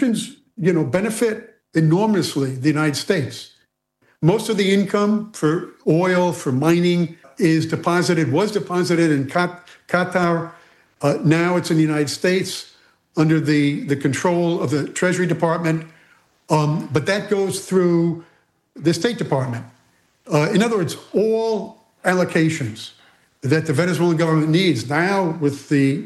benefit enormously the United States. Most of the income for oil, for mining, was deposited in Qatar. Now it's in the United States under the control of the Treasury Department. But that goes through the State Department. In other words, all allocations that the Venezuelan government needs now with the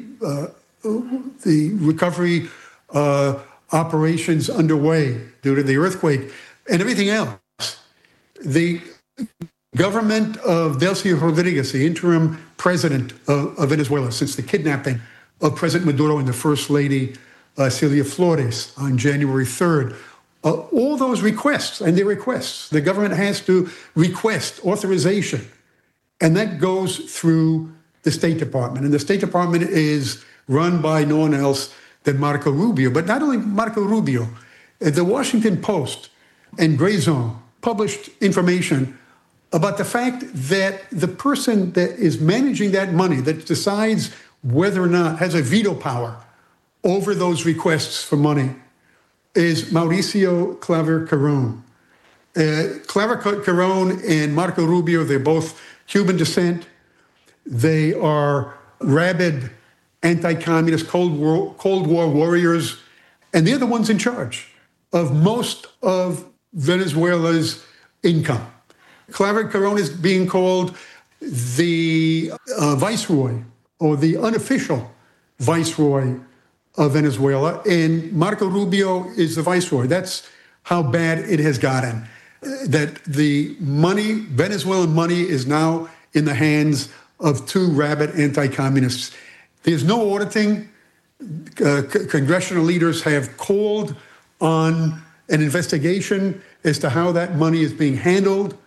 recovery operations underway due to the earthquake and everything else. The government of Delcy Rodriguez, the interim president of Venezuela since the kidnapping of President Maduro and the First Lady Celia Flores on January 3rd, all those requests, the government has to request authorization, and that goes through the State Department. And the State Department is run by no one else than Marco Rubio. But not only Marco Rubio, the Washington Post and Gray Zone published information about the fact that the person that is managing that money, that decides whether or not, has a veto power over those requests for money, is Mauricio Claver Carón. Claver Carón and Marco Rubio, they're both Cuban descent. They are rabid anti-communist Cold War warriors, and they're the ones in charge of most of Venezuela's income. Claver Carón is being called the viceroy, or the unofficial viceroy of Venezuela, and Marco Rubio is the viceroy. That's how bad it has gotten. That the money, Venezuelan money, is now in the hands of two rabid anti-communists. There's no auditing. Congressional leaders have called on an investigation as to how that money is being handled.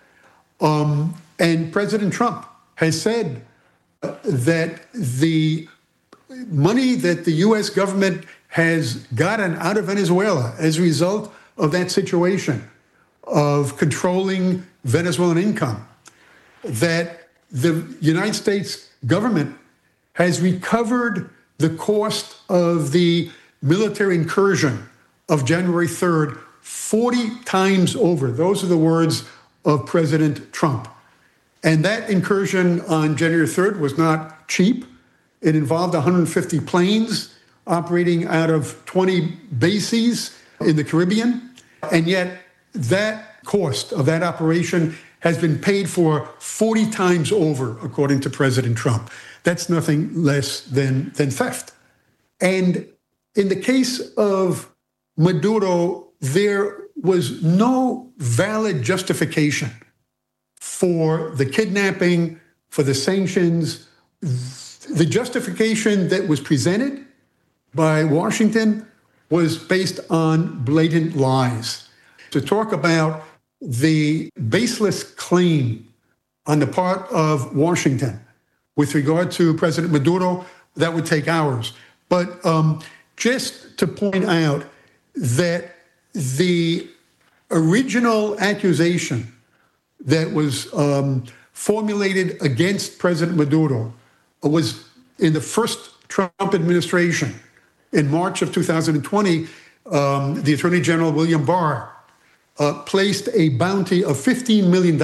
And President Trump has said that the money that the U.S. government has gotten out of Venezuela as a result of that situation of controlling Venezuelan income, that the United States government has recovered the cost of the military incursion of January 3rd 40 times over. Those are the words of President Trump. And that incursion on January 3rd was not cheap. It involved 150 planes operating out of 20 bases in the Caribbean. And yet that cost of that operation has been paid for 40 times over, according to President Trump. That's nothing less than theft. And in the case of Maduro, there was no valid justification for the kidnapping, for the sanctions. The justification that was presented by Washington was based on blatant lies. To talk about the baseless claim on the part of Washington with regard to President Maduro, that would take hours. But just to point out that the original accusation that was formulated against President Maduro was in the first Trump administration. In March of 2020, the Attorney General William Barr placed a bounty of $15 million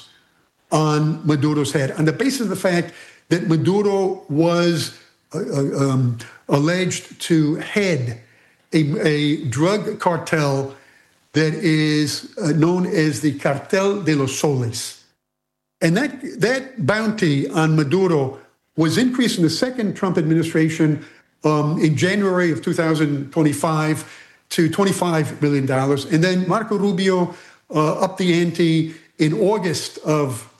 on Maduro's head on the basis of the fact that Maduro was alleged to head a drug cartel that is known as the Cartel de los Soles. And that bounty on Maduro was increased in the second Trump administration in January of 2025 to $25 million. And then Marco Rubio upped the ante in August of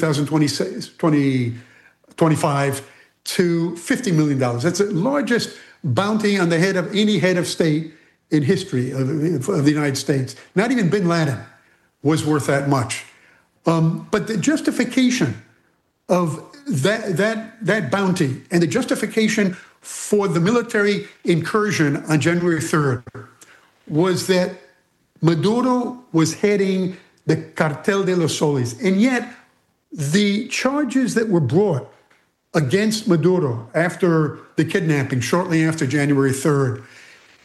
2025 to $50 million. That's the largest bounty on the head of any head of state in history of the United States. Not even bin Laden was worth that much. But the justification of that bounty and the justification for the military incursion on January 3rd was that Maduro was heading the Cartel de los Soles. And yet, the charges that were brought against Maduro after the kidnapping, shortly after January 3rd,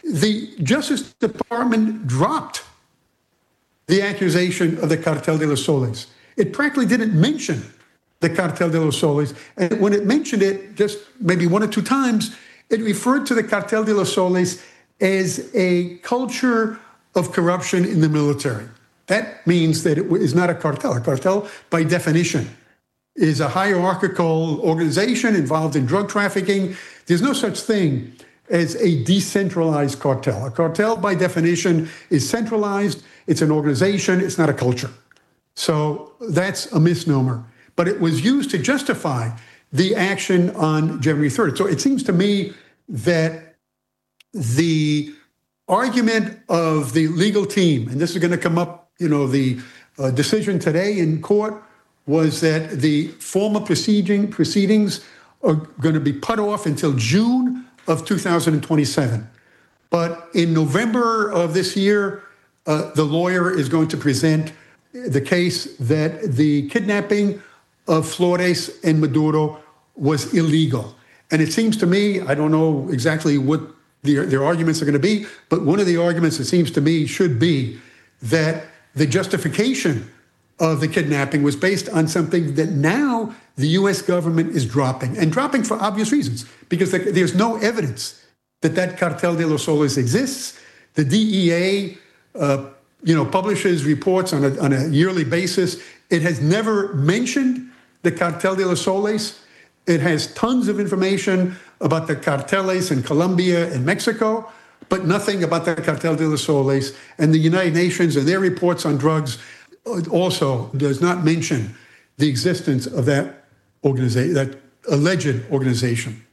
the Justice Department dropped the accusation of the Cartel de los Soles. It practically didn't mention the Cartel de los Soles. And when it mentioned it, just maybe one or two times, it referred to the Cartel de los Soles as a culture of corruption in the military. That means that it is not a cartel. A cartel, by definition, is a hierarchical organization involved in drug trafficking. There's no such thing as a decentralized cartel. A cartel, by definition, is centralized. It's an organization. It's not a culture. So that's a misnomer. But it was used to justify the action on January 3rd. So it seems to me that the argument of the legal team, and this is going to come up, the decision today in court was that the formal proceedings are going to be put off until June of 2027. But in November of this year, the lawyer is going to present the case that the kidnapping of Flores and Maduro was illegal. And it seems to me, I don't know exactly what their arguments are going to be, but one of the arguments, it seems to me, should be that the justification of the kidnapping was based on something that now the U.S. government is dropping, and dropping for obvious reasons, because there's no evidence that that Cartel de los Soles exists. The DEA, publishes reports on a yearly basis. It has never mentioned the Cartel de los Soles. It has tons of information about the carteles in Colombia and Mexico, but nothing about the Cartel de los Soles. And the United Nations and their reports on drugs also does not mention the existence of that organization, that alleged organization.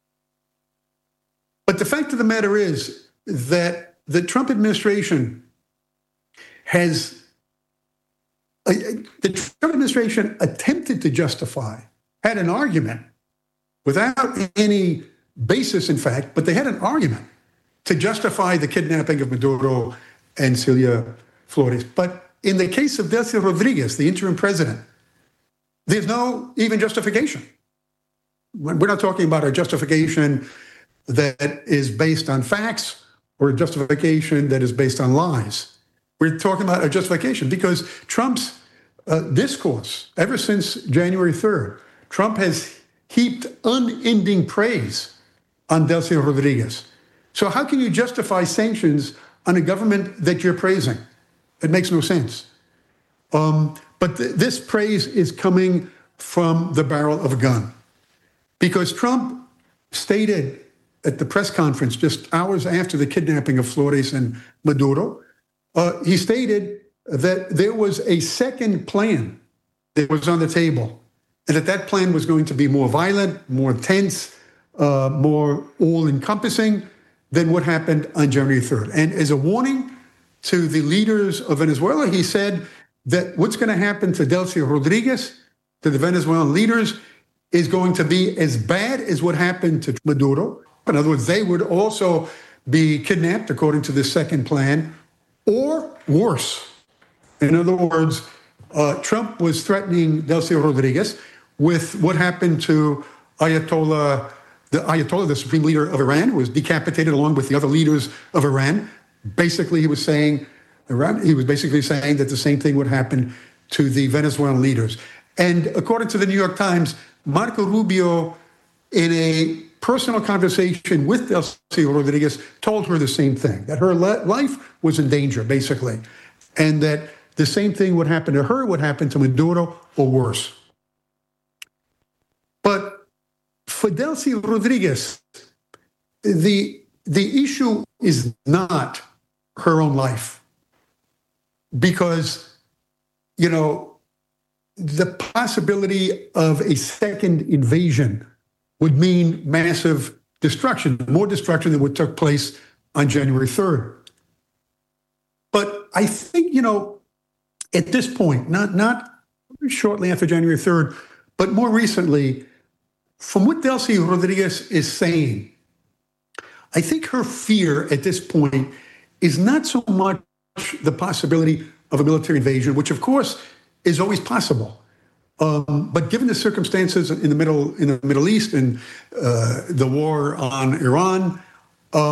But the fact of the matter is that the Trump administration attempted to justify, had an argument without any basis in fact, but they had an argument to justify the kidnapping of Maduro and Celia Flores. But in the case of Delcy Rodriguez, the interim president, there's no even justification. We're not talking about a justification that is based on facts or a justification that is based on lies. We're talking about a justification because Trump's discourse, ever since January 3rd, Trump has heaped unending praise on Delcy Rodriguez. So how can you justify sanctions on a government that you're praising? It makes no sense. But this praise is coming from the barrel of a gun. Because Trump stated at the press conference just hours after the kidnapping of Flores and Maduro, he stated that there was a second plan that was on the table, and that plan was going to be more violent, more intense, more all-encompassing than what happened on January 3rd. And as a warning to the leaders of Venezuela, he said that what's going to happen to Delcy Rodriguez, to the Venezuelan leaders, is going to be as bad as what happened to Maduro. In other words, they would also be kidnapped, according to the second plan, or worse. In other words, Trump was threatening Delcy Rodriguez with what happened to Ayatollah, the supreme leader of Iran, who was decapitated along with the other leaders of Iran. Basically, he was saying that the same thing would happen to the Venezuelan leaders. And according to the New York Times, Marco Rubio, in a personal conversation with Delcy Rodriguez, told her the same thing, that her life was in danger, basically, and that the same thing would happen to her, would happen to Maduro, or worse. But for Delcy Rodriguez, the issue is not her own life, because, the possibility of a second invasion would mean massive destruction, more destruction than what took place on January 3rd. But I think, at this point, not shortly after January 3rd, but more recently, from what Delcy Rodriguez is saying, I think her fear at this point is not so much the possibility of a military invasion, which of course is always possible. But given the circumstances in the Middle East and the war on Iran,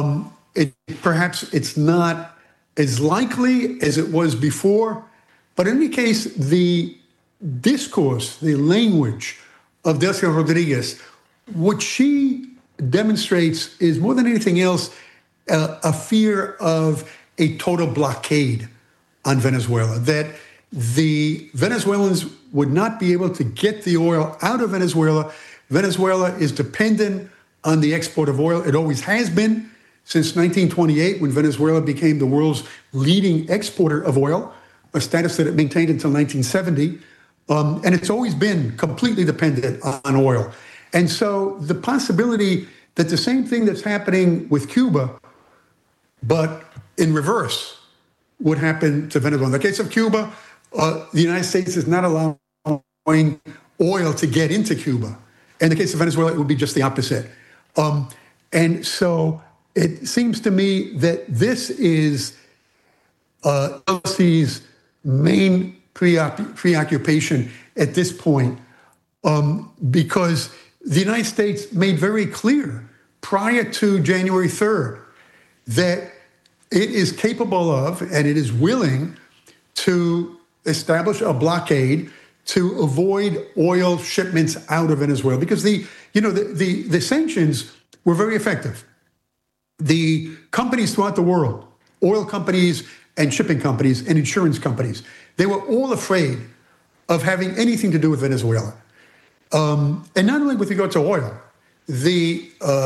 Perhaps it's not as likely as it was before, but in any case, the discourse, the language of Delcy Rodriguez, what she demonstrates is more than anything else a fear of a total blockade on Venezuela, that the Venezuelans would not be able to get the oil out of Venezuela. Venezuela is dependent on the export of oil. It always has been since 1928, when Venezuela became the world's leading exporter of oil, a status that it maintained until 1970. And it's always been completely dependent on oil. And so the possibility that the same thing that's happening with Cuba, but in reverse, would happen to Venezuela. In the case of Cuba, the United States is not allowing oil to get into Cuba. In the case of Venezuela, it would be just the opposite. And so it seems to me that this is Delcy's main preoccupation at this point, because the United States made very clear prior to January 3rd that it is capable of and it is willing to establish a blockade to avoid oil shipments out of Venezuela, because the sanctions were very effective. The companies throughout the world, oil companies and shipping companies and insurance companies, they were all afraid of having anything to do with Venezuela. And not only with regard to oil, the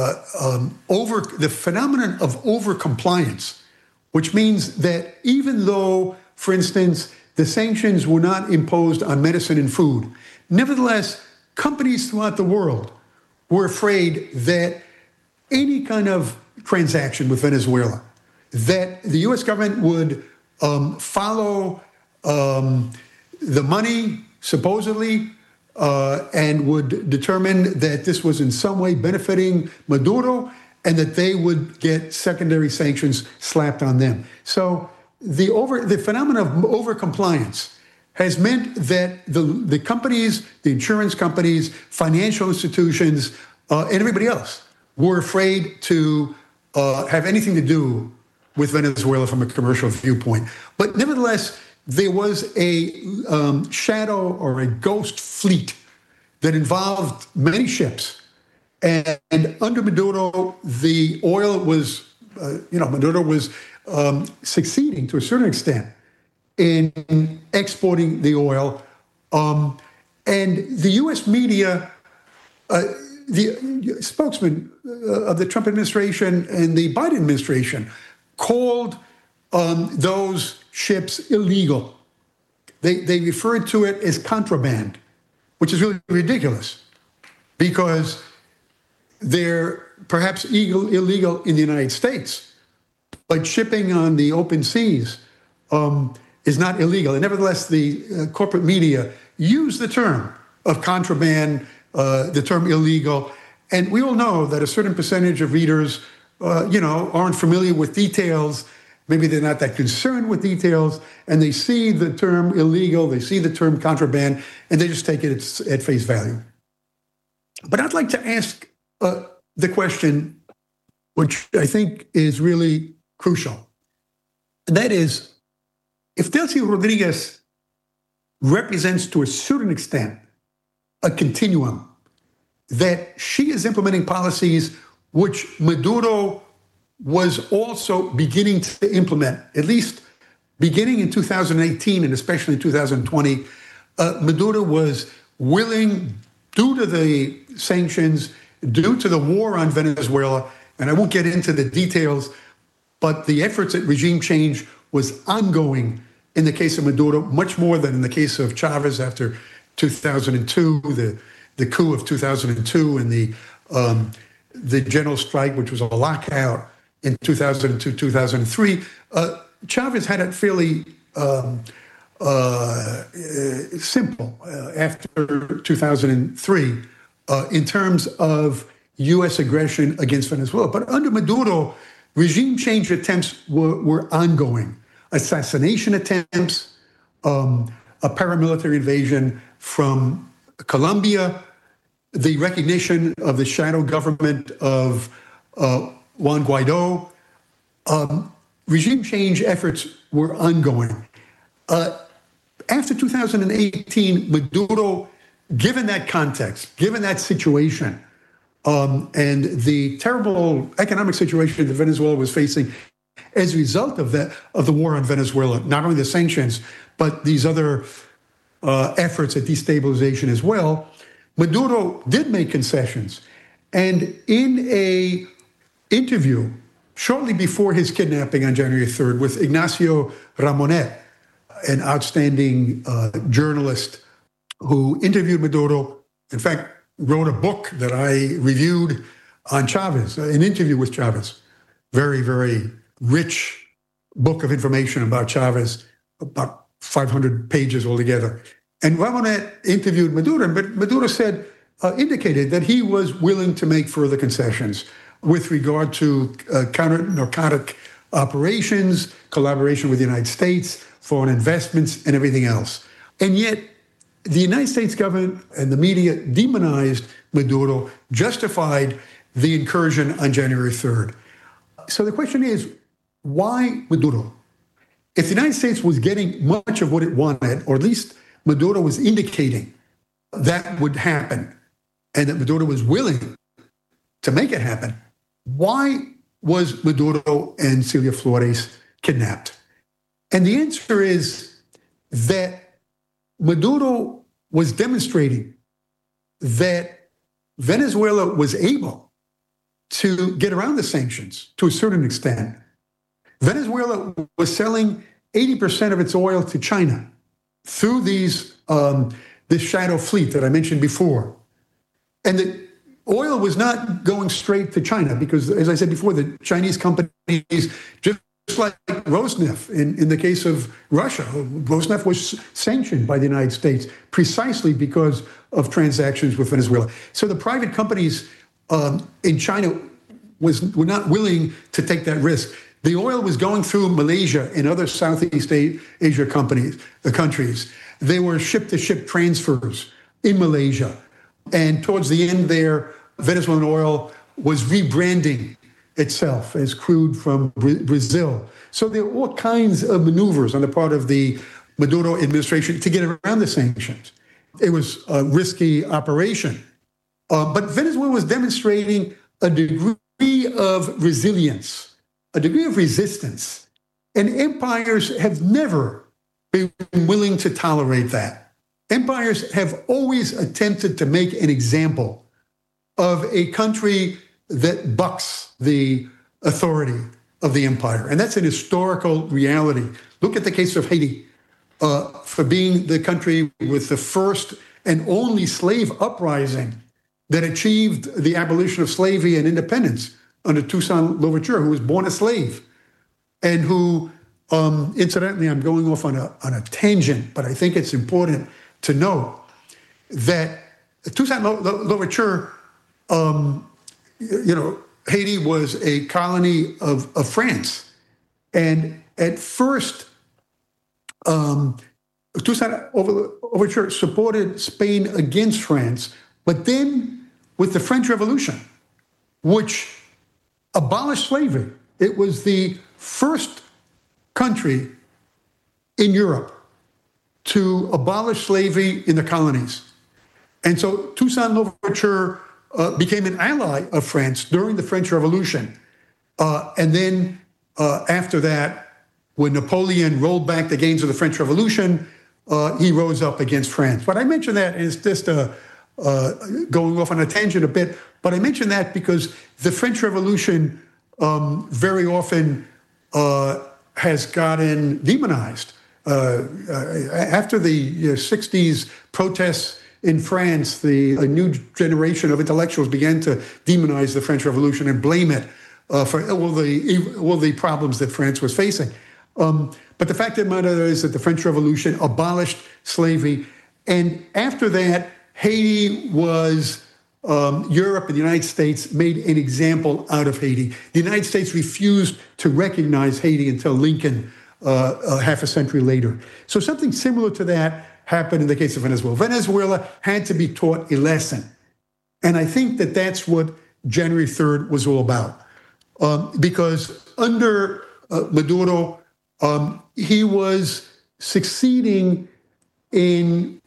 phenomenon of overcompliance, which means that even though, for instance, the sanctions were not imposed on medicine and food, nevertheless, companies throughout the world were afraid that any kind of transaction with Venezuela, that the U.S. government would follow the money, supposedly, and would determine that this was in some way benefiting Maduro, and that they would get secondary sanctions slapped on them. So the phenomenon of overcompliance has meant that the companies, the insurance companies, financial institutions, and everybody else were afraid to have anything to do with Venezuela from a commercial viewpoint. But nevertheless, there was a shadow or a ghost fleet that involved many ships. And under Maduro, the oil was, Maduro was succeeding to a certain extent in exporting the oil. And the U.S. media, the spokesman of the Trump administration and the Biden administration called those ships illegal. They referred to it as contraband, which is really ridiculous, because they're perhaps illegal in the United States, but shipping on the open seas is not illegal. And nevertheless, the corporate media use the term of contraband, the term illegal. And we all know that a certain percentage of readers, aren't familiar with details. Maybe they're not that concerned with details, and they see the term illegal, they see the term contraband, and they just take it at face value. But I'd like to ask the question, which I think is really crucial. And that is, if Delcy Rodriguez represents to a certain extent a continuum, that she is implementing policies which Maduro was also beginning to implement, at least beginning in 2018 and especially in 2020, Maduro was willing, due to the sanctions, due to the war on Venezuela, and I won't get into the details, but the efforts at regime change was ongoing in the case of Maduro, much more than in the case of Chavez after 2002, the coup of 2002, and the general strike, which was a lockout in 2002, 2003. Chavez had it fairly simple after 2003 in terms of U.S. aggression against Venezuela. But under Maduro, regime change attempts were ongoing. Assassination attempts, a paramilitary invasion from Colombia, the recognition of the shadow government of Juan Guaido, regime change efforts were ongoing. After 2018, Maduro, given that context, given that situation, and the terrible economic situation that Venezuela was facing as a result of the war on Venezuela, not only the sanctions, but these other efforts at destabilization as well, Maduro did make concessions. And in a interview shortly before his kidnapping on January 3rd with Ignacio Ramonet, an outstanding journalist who interviewed Maduro, in fact, wrote a book that I reviewed on Chavez, an interview with Chavez. Very, very rich book of information about Chavez, about 500 pages altogether. And Ramonet interviewed Maduro, but Maduro indicated that he was willing to make further concessions with regard to counter-narcotic operations, collaboration with the United States, foreign investments, and everything else. And yet, the United States government and the media demonized Maduro, justified the incursion on January 3rd. So the question is, why Maduro? If the United States was getting much of what it wanted, or at least Maduro was indicating that would happen, and that Maduro was willing to make it happen, why was Maduro and Celia Flores kidnapped? And the answer is that Maduro was demonstrating that Venezuela was able to get around the sanctions to a certain extent. Venezuela was selling 80% of its oil to China through this shadow fleet that I mentioned before. And the oil was not going straight to China because, as I said before, the Chinese companies, just like Rosneft in the case of Russia, Rosneft was sanctioned by the United States precisely because of transactions with Venezuela. So the private companies in China were not willing to take that risk. The oil was going through Malaysia and other Southeast Asia countries. They were ship-to-ship transfers in Malaysia. And towards the end there, Venezuelan oil was rebranding itself as crude from Brazil. So there were all kinds of maneuvers on the part of the Maduro administration to get around the sanctions. It was a risky operation. But Venezuela was demonstrating a degree of resilience, a degree of resistance. And empires have never been willing to tolerate that. Empires have always attempted to make an example of a country that bucks the authority of the empire. And that's an historical reality. Look at the case of Haiti, for being the country with the first and only slave uprising that achieved the abolition of slavery and independence under Toussaint Louverture, who was born a slave and who, incidentally, I'm going off on a tangent, but I think it's important to know that Toussaint Louverture, Haiti was a colony of France. And at first, Toussaint Louverture supported Spain against France, but then with the French Revolution, which abolished slavery, it was the first country in Europe to abolish slavery in the colonies. And so Toussaint Louverture became an ally of France during the French Revolution. And then after that, when Napoleon rolled back the gains of the French Revolution, he rose up against France. But I mention that as just going off on a tangent a bit, but I mention that because the French Revolution very often has gotten demonized. After the 60s protests in France, a new generation of intellectuals began to demonize the French Revolution and blame it for all the problems that France was facing. But the fact of the matter is that the French Revolution abolished slavery. And after that, Haiti was, Europe and the United States made an example out of Haiti. The United States refused to recognize Haiti until Lincoln, half a century later. So something similar to that happened in the case of Venezuela. Venezuela had to be taught a lesson. And I think that that's what January 3rd was all about. Because under Maduro, he was succeeding in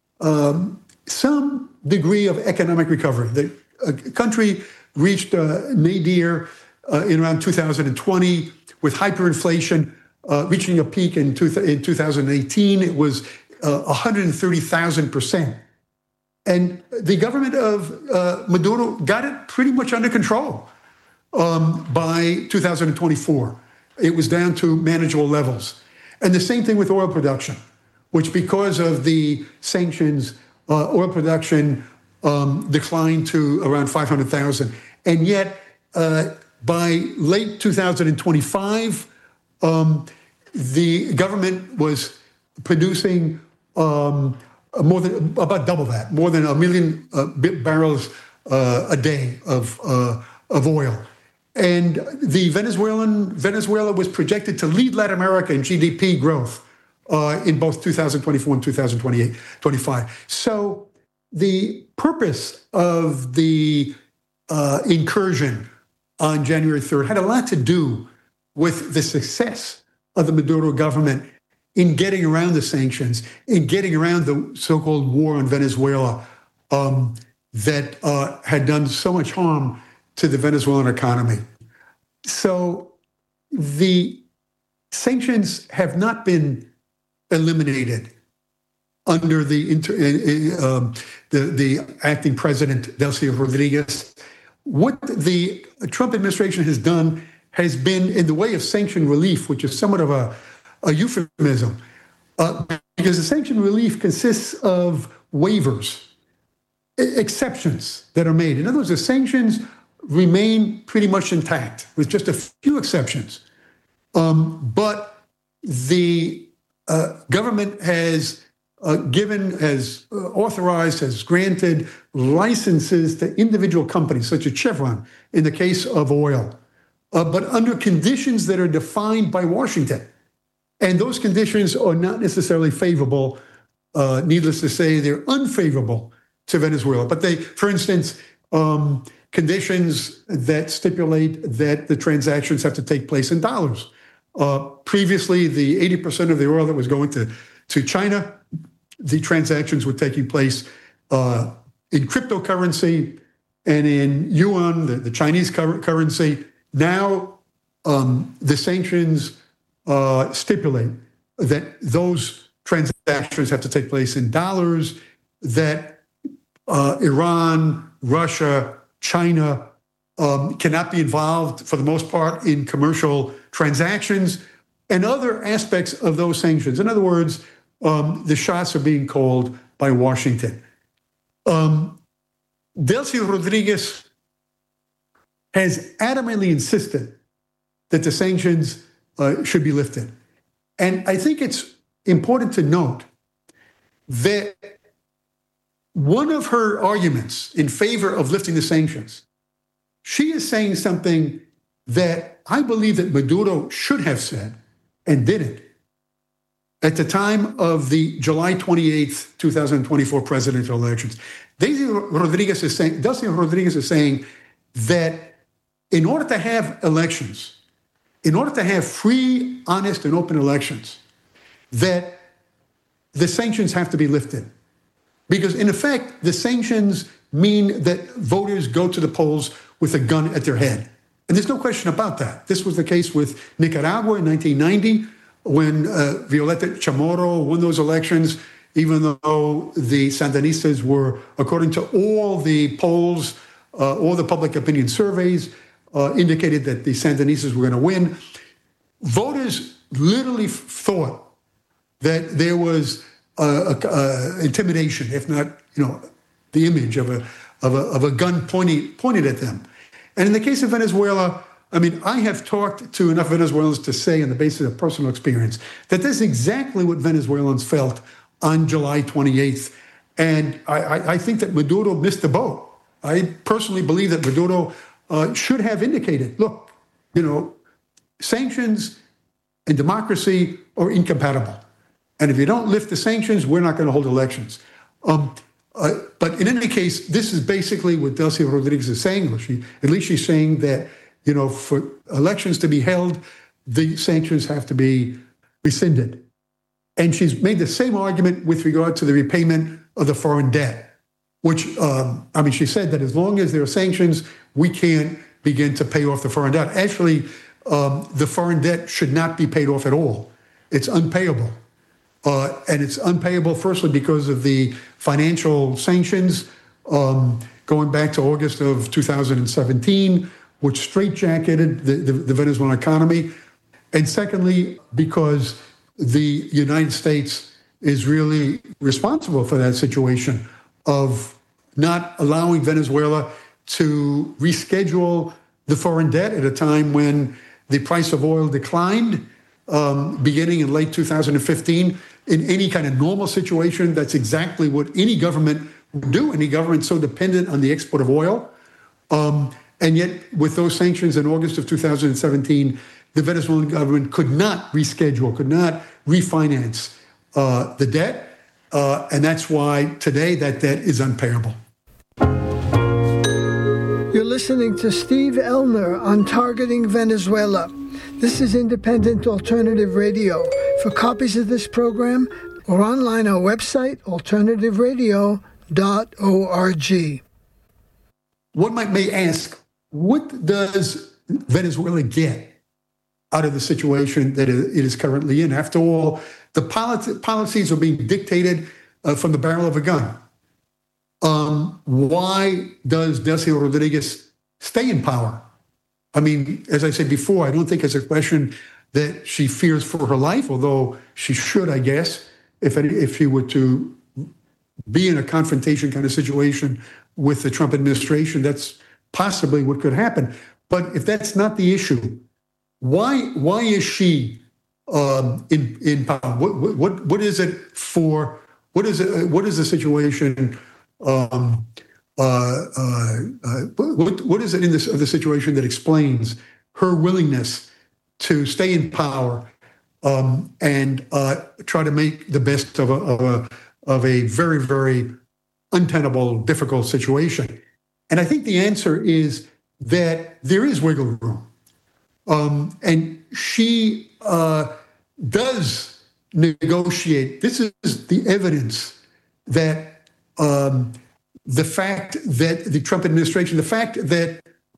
some degree of economic recovery. The country reached nadir in around 2020 with hyperinflation reaching a peak in 2018. It was 130,000%. And the government of Maduro got it pretty much under control by 2024. It was down to manageable levels. And the same thing with oil production, which because of the sanctions, oil production declined to around 500,000. And yet, by late 2025, the government was producing about double that, more than 1 million barrels a day of oil. And the Venezuela was projected to lead Latin America in GDP growth in both 2024 and 2025. So the purpose of the incursion on January 3rd had a lot to do with the success of the Maduro government in getting around the sanctions, in getting around the so-called war on Venezuela that had done so much harm to the Venezuelan economy. So the sanctions have not been eliminated under the acting president, Delcy Rodriguez. What the Trump administration has done has been in the way of sanction relief, which is somewhat of a euphemism, because the sanction relief consists of waivers, exceptions that are made. In other words, the sanctions remain pretty much intact with just a few exceptions. But the government has authorized, has granted licenses to individual companies, such as Chevron, in the case of oil, but under conditions that are defined by Washington. And those conditions are not necessarily favorable. Needless to say, they're unfavorable to Venezuela. But they, for instance, conditions that stipulate that the transactions have to take place in dollars. Previously, the 80% of the oil that was going to China, the transactions were taking place in cryptocurrency and in yuan, the Chinese currency. Now, the sanctions stipulate that those transactions have to take place in dollars, that Iran, Russia, China cannot be involved, for the most part, in commercial transactions and other aspects of those sanctions. In other words, the shots are being called by Washington. Delcy Rodriguez has adamantly insisted that the sanctions should be lifted. And I think it's important to note that one of her arguments in favor of lifting the sanctions, she is saying something that I believe that Maduro should have said and didn't at the time of the July 28th, 2024 presidential elections. Delcy Rodriguez is saying that in order to have elections, in order to have free, honest, and open elections, that the sanctions have to be lifted. Because in effect, the sanctions mean that voters go to the polls with a gun at their head. And there's no question about that. This was the case with Nicaragua in 1990, when Violeta Chamorro won those elections, even though the Sandinistas were, according to all the polls, all the public opinion surveys, indicated that the Sandinistas were going to win. Voters literally thought that there was intimidation, if not, the image of a gun pointed at them. And in the case of Venezuela, I mean, I have talked to enough Venezuelans to say, on the basis of personal experience, that this is exactly what Venezuelans felt on July 28th. And I think that Maduro missed the boat. I personally believe that Maduro should have indicated, look, sanctions and democracy are incompatible. And if you don't lift the sanctions, we're not going to hold elections. But in any case, this is basically what Delcy Rodriguez is saying. At least she's saying that, for elections to be held, the sanctions have to be rescinded. And she's made the same argument with regard to the repayment of the foreign debt, which, she said that as long as there are sanctions, we can't begin to pay off the foreign debt. Actually, the foreign debt should not be paid off at all. It's unpayable. And it's unpayable, firstly, because of the financial sanctions going back to August of 2017, which straitjacketed the Venezuelan economy. And secondly, because the United States is really responsible for that situation of not allowing Venezuela to reschedule the foreign debt at a time when the price of oil declined, beginning in late 2015. In any kind of normal situation, that's exactly what any government would do. Any government so dependent on the export of oil. And yet, with those sanctions in August of 2017, the Venezuelan government could not reschedule, could not refinance the debt. And that's why today that debt is unpayable. You're listening to Steve Elner on Targeting Venezuela. This is Independent Alternative Radio. For copies of this program or online our website, alternativeradio.org. One may ask, what does Venezuela get out of the situation that it is currently in? After all, the policies are being dictated from the barrel of a gun. Why does Delcy Rodriguez stay in power? I mean, as I said before, I don't think it's a question that she fears for her life, although she should, I guess, if she were to be in a confrontation kind of situation with the Trump administration, that's possibly what could happen. But if that's not the issue, why is she in power? What is it for? What is the situation? What is it in the situation that explains her willingness to stay in power and try to make the best of a very, very untenable, difficult situation? And I think the answer is that there is wiggle room. And she does negotiate. This is the evidence that the fact that the Trump administration, the fact that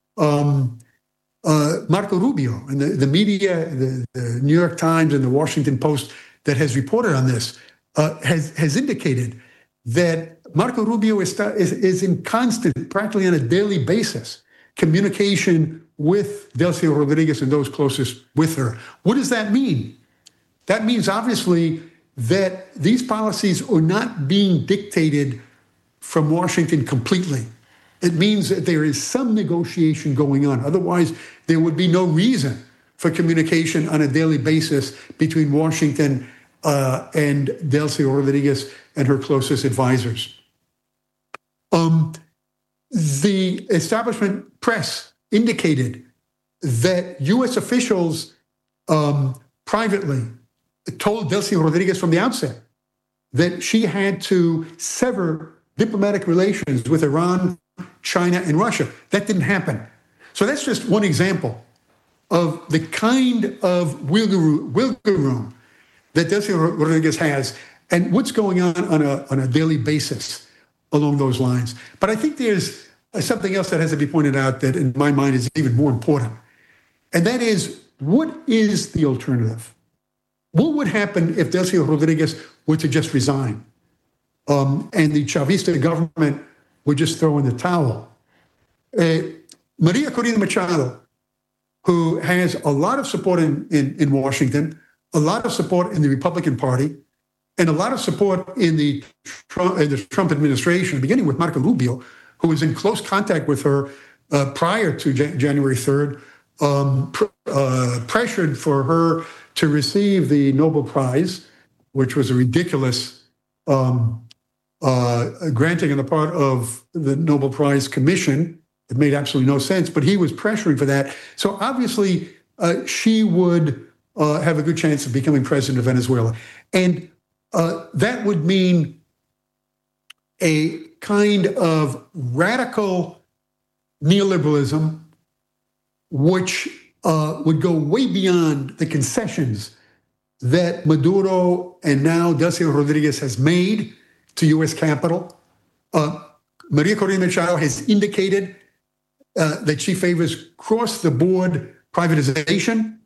Marco Rubio and the media, the New York Times and the Washington Post that has reported on this has indicated that Marco Rubio is in constant, practically on a daily basis, communication with Delcy Rodriguez and those closest with her. What does that mean? That means, obviously, that these policies are not being dictated from Washington completely. It means that there is some negotiation going on. Otherwise, there would be no reason for communication on a daily basis between Washington and Delcy Rodriguez and her closest advisors. The establishment press indicated that U.S. officials privately told Delcy Rodriguez from the outset that she had to sever diplomatic relations with Iran, China, and Russia. That didn't happen. So that's just one example of the kind of wiggle room that Delcy Rodriguez has and what's going on a daily basis along those lines. But I think there's something else that has to be pointed out that in my mind is even more important. And that is, what is the alternative? What would happen if Delcy Rodriguez were to just resign and the Chavista government would just throw in the towel? Maria Corina Machado, who has a lot of support in Washington, a lot of support in the Republican Party, and a lot of support in the Trump administration, beginning with Marco Rubio, who was in close contact with her prior to January 3rd, pressured for her to receive the Nobel Prize, which was a ridiculous granting on the part of the Nobel Prize Commission. It made absolutely no sense, but he was pressuring for that. So obviously, she would have a good chance of becoming president of Venezuela. And that would mean a kind of radical neoliberalism, which would go way beyond the concessions that Maduro and now Delcy Rodriguez has made to U.S. capital. Maria Corina Machado has indicated that she favors cross-the-board privatization.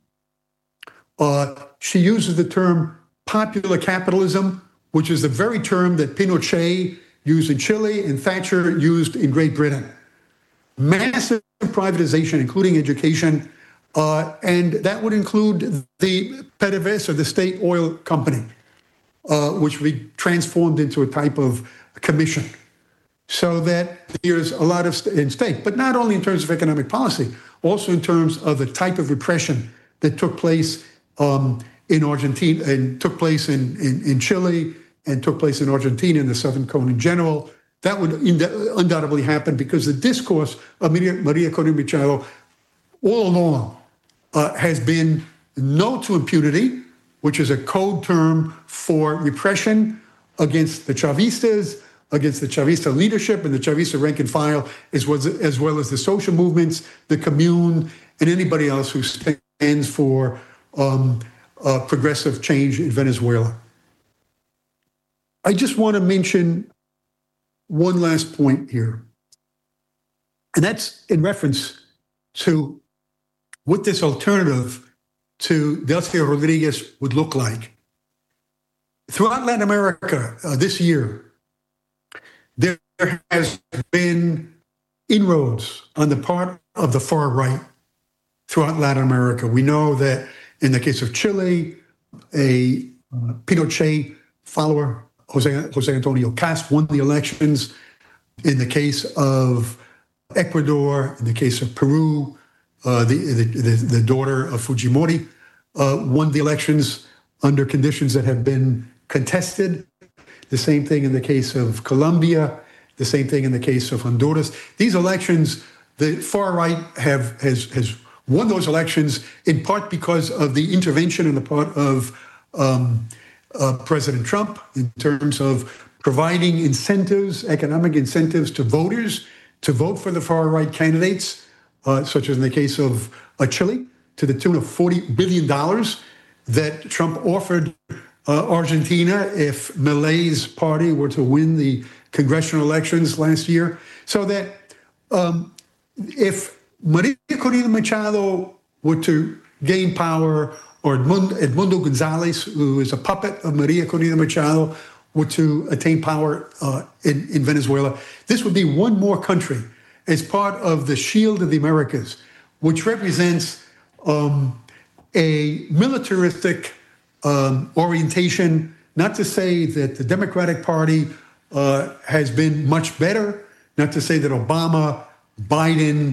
She uses the term popular capitalism, which is the very term that Pinochet used in Chile and Thatcher used in Great Britain. Massive privatization, including education, and that would include the PDVSA, the state oil company, which would be transformed into a type of commission. So that there's a lot of in stake, but not only in terms of economic policy, also in terms of the type of repression that took place in Argentina and took place in Chile and took place in Argentina and the Southern Cone in general. That would undoubtedly happen because the discourse of Maria Corina Machado all along has been no to impunity, which is a code term for repression against the Chavistas, against the Chavista leadership and the Chavista rank and file, as well as the social movements, the commune, and anybody else who stands for progressive change in Venezuela. I just want to mention one last point here, and that's in reference to what this alternative to Delcy Rodriguez would look like. Throughout Latin America this year, there has been inroads on the part of the far right throughout Latin America. We know that in the case of Chile, a Pinochet follower, Jose Antonio Cast, won the elections. In the case of Ecuador, in the case of Peru, the daughter of Fujimori won the elections under conditions that have been contested. The same thing in the case of Colombia, the same thing in the case of Honduras. These elections, the far right has won those elections in part because of the intervention on the part of President Trump in terms of providing incentives, economic incentives to voters to vote for the far right candidates, such as in the case of Chile, to the tune of $40 billion that Trump offered Argentina if Milei's party were to win the congressional elections last year. So that if Maria Corina Machado were to gain power, or Edmundo Gonzalez, who is a puppet of Maria Corina Machado, were to attain power in Venezuela, this would be one more country as part of the Shield of the Americas, which represents a militaristic orientation. Not to say that the Democratic Party has been much better, not to say that Obama, Biden,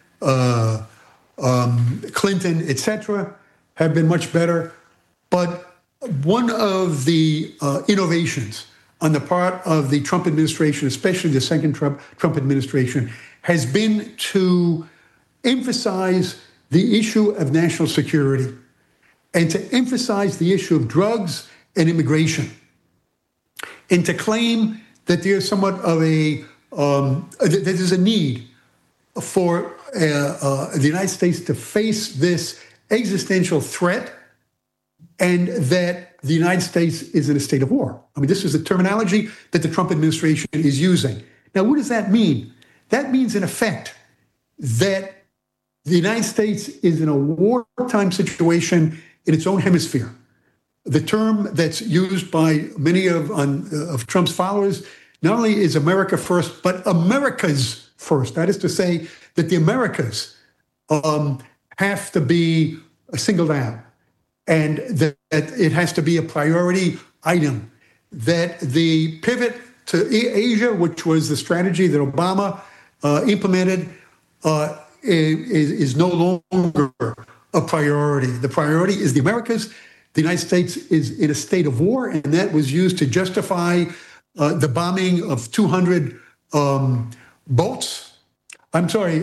Clinton, etc., have been much better. But one of the innovations on the part of the Trump administration, especially the second Trump administration, has been to emphasize the issue of national security and to emphasize the issue of drugs and immigration, and to claim that there's somewhat of that there's a need for the United States to face this existential threat, and that the United States is in a state of war. I mean, this is the terminology that the Trump administration is using. Now, what does that mean? That means, in effect, that the United States is in a wartime situation in its own hemisphere. The term that's used by many of Trump's followers not only is America first, but America's first. That is to say that the Americas have to be singled out, and that it has to be a priority item, that the pivot to Asia, which was the strategy that Obama implemented, is no longer a priority. The priority is the Americas. The United States is in a state of war, and that was used to justify the bombing of 200 boats. I'm sorry,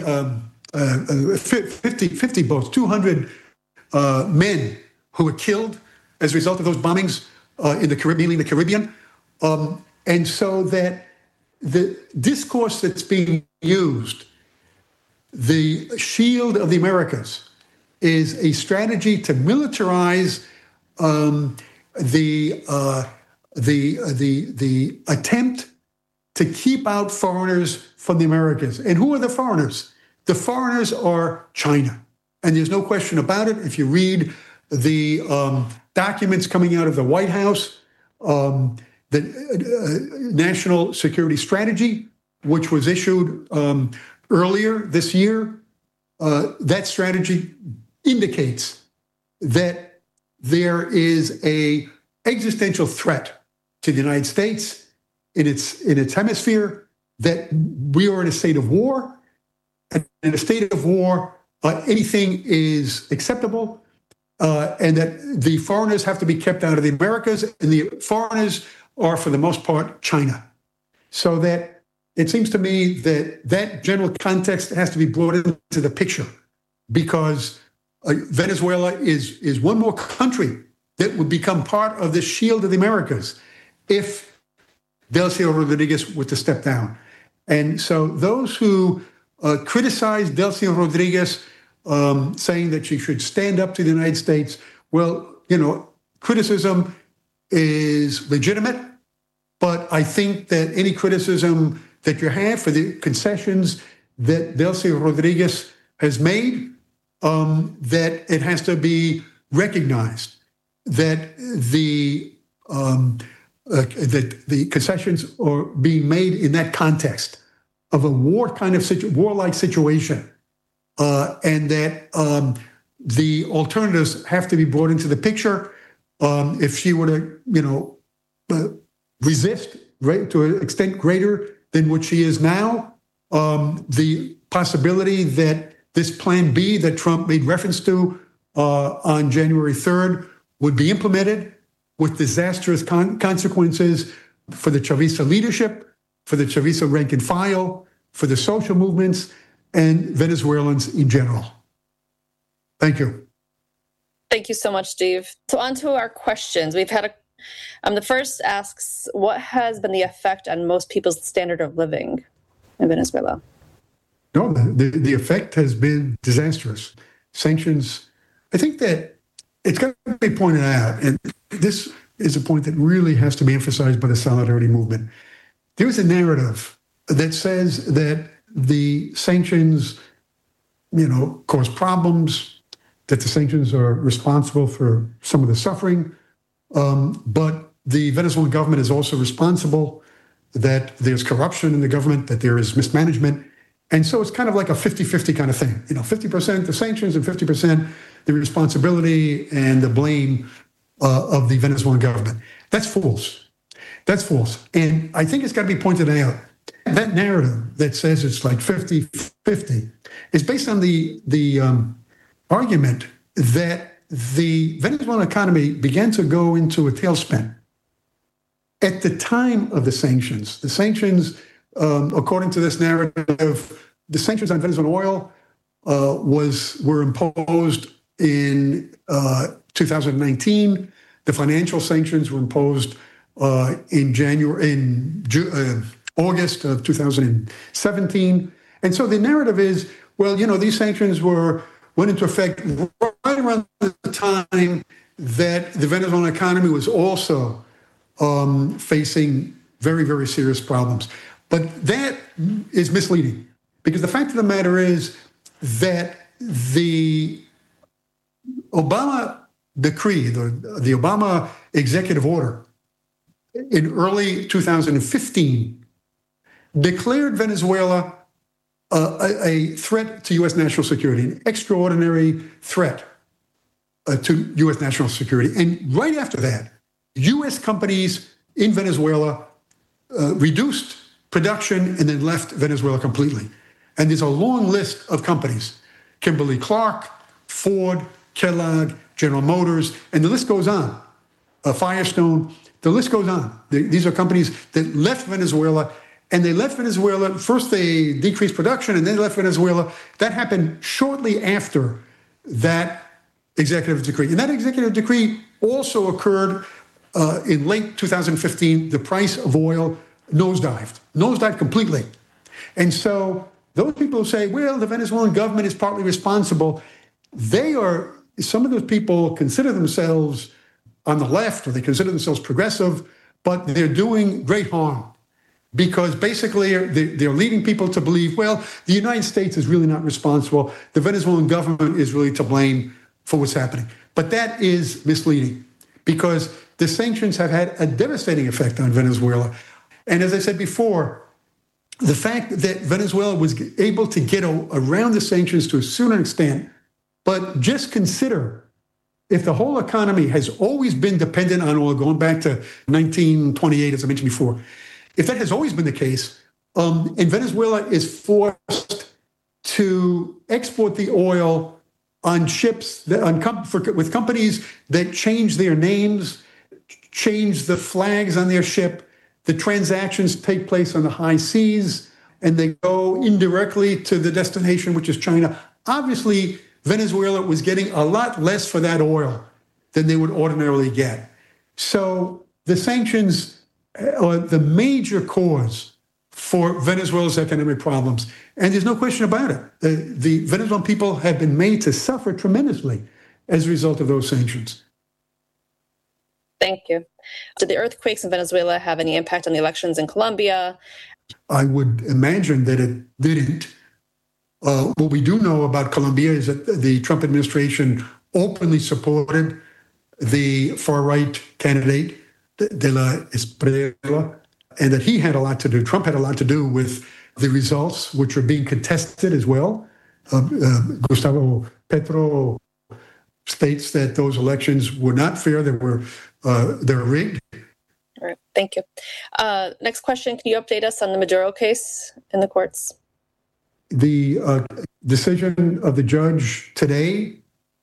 50 boats, 200 men who were killed as a result of those bombings in the Caribbean, mainly in the Caribbean. And so that the discourse that's being used, the shield of the Americas, is a strategy to militarize the attempt to keep out foreigners from the Americas. And who are the foreigners? The foreigners are China. And there's no question about it. If you read the documents coming out of the White House, the National Security Strategy, which was issued earlier this year, that strategy indicates that there is a existential threat to the United States in its hemisphere, that we are in a state of war, and in a state of war, anything is acceptable, and that the foreigners have to be kept out of the Americas, and the foreigners are, for the most part, China. So that it seems to me that that general context has to be brought into the picture, because Venezuela is one more country that would become part of the shield of the Americas if Delcy Rodriguez were to step down. And so those who criticize Delcy Rodriguez, saying that she should stand up to the United States, well, criticism is legitimate, but I think that any criticism that you have for the concessions that Delcy Rodriguez has made, that it has to be recognized that the concessions are being made in that context of a warlike situation, and that the alternatives have to be brought into the picture. If she were to, resist to an extent greater than what she is now, the possibility that this Plan B that Trump made reference to on January 3rd would be implemented with disastrous consequences for the Chavista leadership, for the Chavista rank and file, for the social movements, and Venezuelans in general. Thank you. Thank you so much, Steve. So on to our questions. We've had the first asks, what has been the effect on most people's standard of living in Venezuela? No, the effect has been disastrous. Sanctions, I think that it's got to be pointed out, and this is a point that really has to be emphasized by the Solidarity Movement. There is a narrative that says that the sanctions, cause problems, that the sanctions are responsible for some of the suffering, but the Venezuelan government is also responsible, that there's corruption in the government, that there is mismanagement. And so it's kind of like a 50-50 kind of thing. 50% the sanctions and 50% the responsibility and the blame of the Venezuelan government. That's false. That's false. And I think it's got to be pointed out, that narrative that says it's like 50-50 is based on the argument that the Venezuelan economy began to go into a tailspin at the time of the sanctions. The sanctions, according to this narrative, the sanctions on Venezuelan oil were imposed in 2019. The financial sanctions were imposed in August of 2017. And so the narrative is, well, these sanctions went into effect right around the time that the Venezuelan economy was also facing very, very serious problems. But that is misleading, because the fact of the matter is that the Obama decree, the Obama executive order in early 2015 declared Venezuela a threat to U.S. national security, an extraordinary threat to U.S. national security. And right after that, U.S. companies in Venezuela reduced production and then left Venezuela completely. And there's a long list of companies: Kimberly-Clark, Ford, Kellogg, General Motors, and the list goes on. Firestone, the list goes on. These are companies that left Venezuela, and they left Venezuela. First, they decreased production, and then they left Venezuela. That happened shortly after that executive decree. And that executive decree also occurred in late 2015. The price of oil nosedived completely. And so those people who say, well, the Venezuelan government is partly responsible, some of those people consider themselves on the left, or they consider themselves progressive, but they're doing great harm because basically they're leading people to believe, well, the United States is really not responsible. The Venezuelan government is really to blame for what's happening. But that is misleading because the sanctions have had a devastating effect on Venezuela. And as I said before, the fact that Venezuela was able to get around the sanctions to a certain extent, but just consider if the whole economy has always been dependent on oil, going back to 1928, as I mentioned before, if that has always been the case, and Venezuela is forced to export the oil on ships, with companies that change their names, change the flags on their ship, the transactions take place on the high seas, and they go indirectly to the destination, which is China. Obviously, Venezuela was getting a lot less for that oil than they would ordinarily get. So the sanctions are the major cause for Venezuela's economic problems. And there's no question about it. The Venezuelan people have been made to suffer tremendously as a result of those sanctions. Thank you. Did the earthquakes in Venezuela have any impact on the elections in Colombia? I would imagine that it didn't. What we do know about Colombia is that the Trump administration openly supported the far-right candidate, De La Espriella, and that he had a lot to do, Trump had a lot to do with the results, which are being contested as well. Gustavo Petro states that those elections were not fair, they're rigged. All right, thank you. Next question, can you update us on the Maduro case in the courts? The decision of the judge today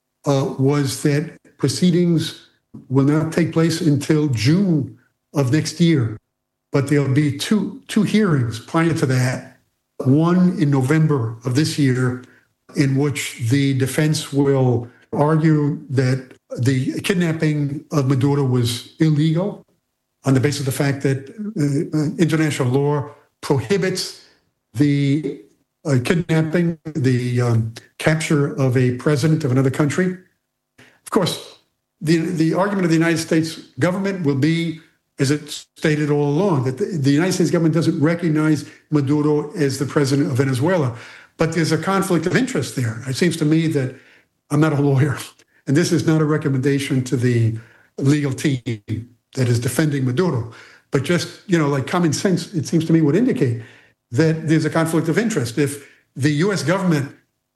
was that proceedings will not take place until June of next year, but there'll be two hearings prior to that, one in November of this year, in which the defense will argue that the kidnapping of Maduro was illegal on the basis of the fact that international law prohibits the kidnapping, the capture of a president of another country. Of course, the argument of the United States government will be, as it stated all along, that the United States government doesn't recognize Maduro as the president of Venezuela. But there's a conflict of interest there. It seems to me that I'm not a lawyer, and this is not a recommendation to the legal team that is defending Maduro. But just, like common sense, it seems to me would indicate that there's a conflict of interest. If the U.S. government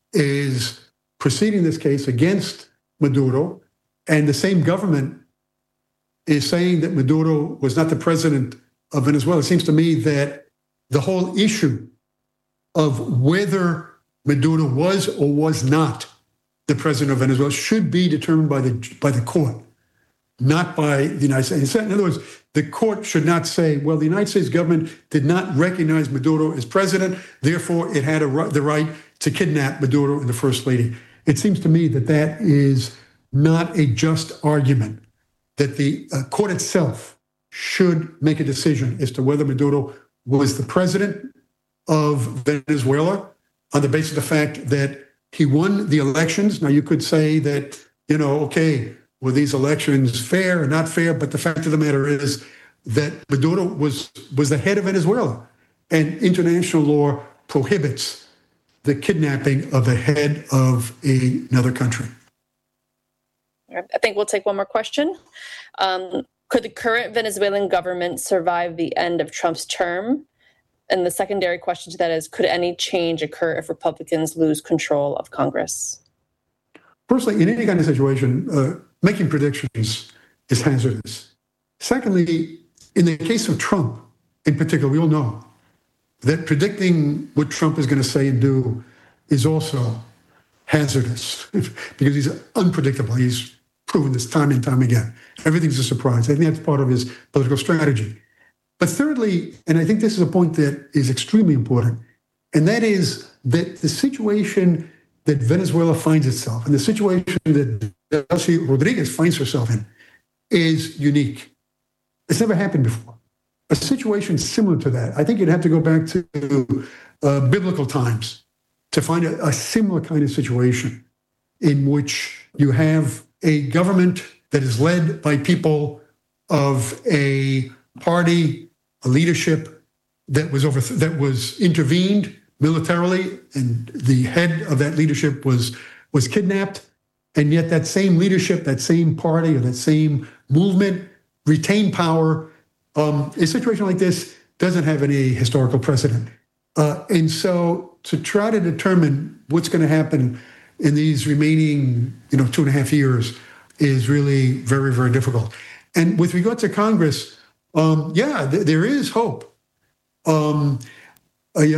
is proceeding this case against Maduro, and the same government is saying that Maduro was not the president of Venezuela, it seems to me that the whole issue of whether Maduro was or was not the president of Venezuela should be determined by the court, not by the United States. In other words, the court should not say, well, the United States government did not recognize Maduro as president, therefore it had the right to kidnap Maduro and the First Lady. It seems to me that that is not a just argument, that the court itself should make a decision as to whether Maduro was the president of Venezuela on the basis of the fact that he won the elections. Now, you could say that, okay, were these elections fair or not fair? But the fact of the matter is that Maduro was the head of Venezuela, and international law prohibits the kidnapping of the head of another country. I think we'll take one more question. Could the current Venezuelan government survive the end of Trump's term? And the secondary question to that is, could any change occur if Republicans lose control of Congress? Personally, in any kind of situation, making predictions is hazardous. Secondly, in the case of Trump, in particular, we all know that predicting what Trump is going to say and do is also hazardous because he's unpredictable. He's proven this time and time again. Everything's a surprise. I think that's part of his political strategy. But thirdly, and I think this is a point that is extremely important, and that is that the situation that Venezuela finds itself and the situation that Delcy Rodriguez finds herself in is unique. It's never happened before. A situation similar to that, I think you'd have to go back to biblical times to find a similar kind of situation in which you have a government that is led by people of a party, a leadership that was intervened militarily, and the head of that leadership was kidnapped, and yet that same leadership, that same party, or that same movement retained power. A situation like this doesn't have any historical precedent. And so to try to determine what's going to happen in these remaining, 2.5 years is really very, very difficult. And with regard to Congress, there is hope. I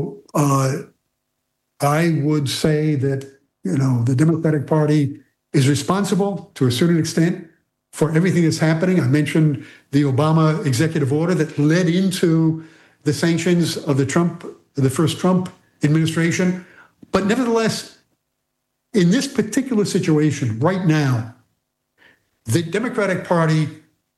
would say that, the Democratic Party is responsible to a certain extent for everything that's happening. I mentioned the Obama executive order that led into the sanctions of the first Trump administration. But nevertheless, in this particular situation right now, the Democratic Party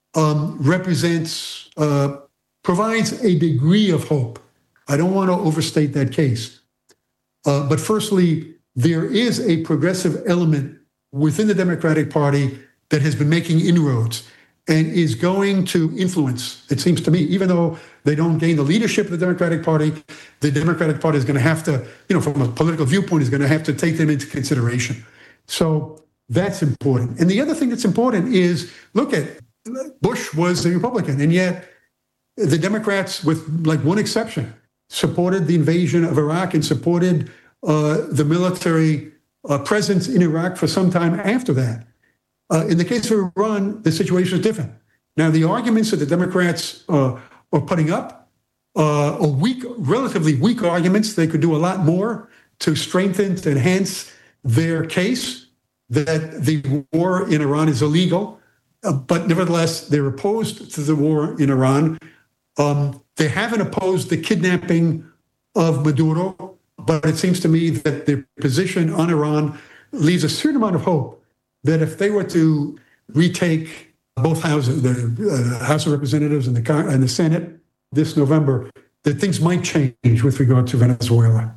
provides a degree of hope. I don't want to overstate that case. But firstly, there is a progressive element within the Democratic Party that has been making inroads and is going to influence, it seems to me, even though they don't gain the leadership of the Democratic Party is going to have to, from a political viewpoint, is going to have to take them into consideration. So that's important. And the other thing that's important is, look at Bush was a Republican, and yet the Democrats, with like one exception, supported the invasion of Iraq and supported the military presence in Iraq for some time after that. In the case of Iran, the situation is different. Now, the arguments that the Democrats are putting up are relatively weak arguments. They could do a lot more to strengthen, to enhance their case that the war in Iran is illegal. But nevertheless, they're opposed to the war in Iran. They haven't opposed the kidnapping of Maduro, but it seems to me that their position on Iran leaves a certain amount of hope that if they were to retake both houses, the House of Representatives and the Senate this November, that things might change with regard to Venezuela.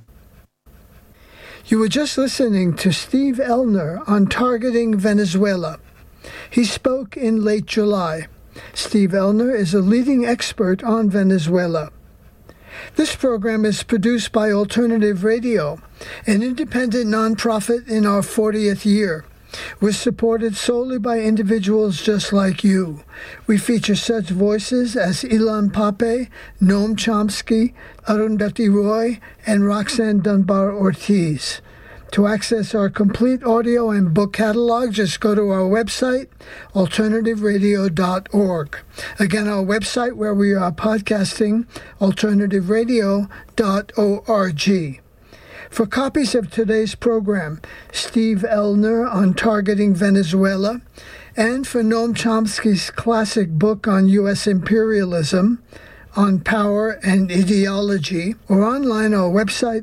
You were just listening to Steve Elner on Targeting Venezuela. He spoke in late July. Steve Elner is a leading expert on Venezuela. This program is produced by Alternative Radio, an independent nonprofit in our 40th year. We're supported solely by individuals just like you. We feature such voices as Ilan Pape, Noam Chomsky, Arundhati Roy, and Roxanne Dunbar-Ortiz. To access our complete audio and book catalog, just go to our website, alternativeradio.org. Again, our website where we are podcasting, alternativeradio.org. For copies of today's program, Steve Elner on Targeting Venezuela, and for Noam Chomsky's classic book on U.S. imperialism, On Power and Ideology, or online our website,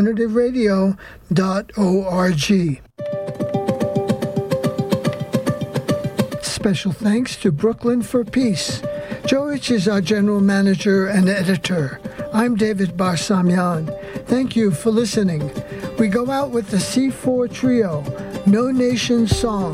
alternativeradio.org. Special thanks to Brooklyn for Peace. Joe Rich is our general manager and editor. I'm David Barsamian. Thank you for listening. We go out with the C4 Trio, No Nation Song.